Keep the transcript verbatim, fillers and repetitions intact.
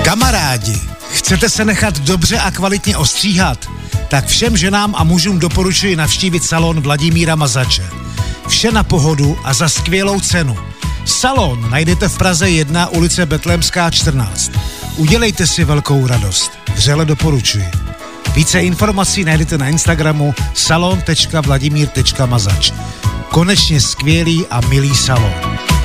Kamarádi, chcete se nechat dobře a kvalitně ostříhat? Tak všem ženám a mužům doporučuji navštívit salon Vladimíra Mazače. Vše na pohodu a za skvělou cenu. Salon najdete v Praze jedna, ulice Betlémská čtrnáct. Udělejte si velkou radost. Vřele doporučuji. Více informací najdete na Instagramu salon tečka vladimír tečka mazač. Konečně skvělý a milý salon.